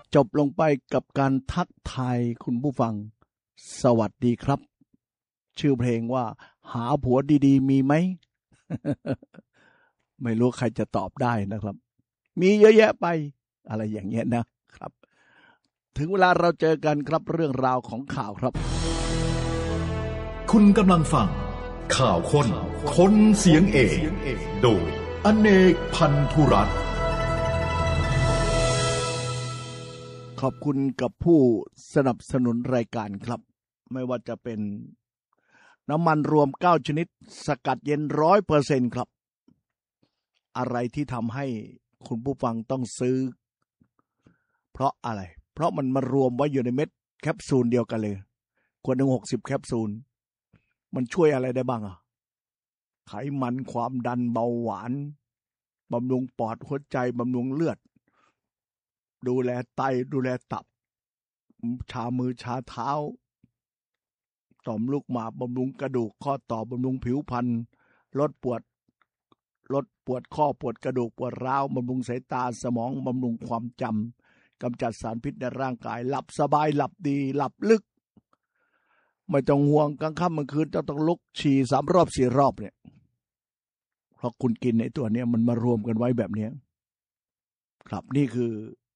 จบลงไปกับการทักทายคุณผู้ฟังสวัสดีครับชื่อเพลงว่าหาผัวดีๆมีไหม ไม่รู้ใครจะตอบได้นะครับมีเยอะแยะไปอะไรอย่างเงี้ยนะครับถึงเวลาเราเจอกันครับเรื่องราวของข่าวครับคุณกำลังฟังข่าวคนเสียงเอกโดยอเนกพันธุรัตน์ขอบคุณกับผู้สนับสนุนรายการครับไม่ว่าจะเป็นน้ำมันรวม9ชนิดสกัดเย็น 100% ครับอะไรที่ทำให้คุณผู้ฟังต้องซื้อเพราะอะไรเพราะมันมารวมไว้อยู่ในเม็ดแคปซูลเดียวกันเลยขวดหนึ่ง60แคปซูลมันช่วยอะไรได้บ้างอ่ะไขมันความดันเบาหวานบำรุงปอดหัวใจบำรุงเลือดดูแลไตดูแลตับชามือชาเท้าต่อมลูกหมากบำรุงกระดูกข้อต่อบำรุงผิวพรรณลดปวดข้อปวดกระดูกปวดร้าวบำรุงสายตาสมองบำรุงความจำกำจัดสารพิษในร่างกายหลับสบายหลับดีหลับลึกไม่ต้องห่วงกลางค่ำกลางคืนต้องลุกฉี่3 รอบ 4 รอบเนี่ยเพราะคุณกินไอ้ตัวเนี้ยมันมารวมกันไว้แบบนี้ครับนี่คือ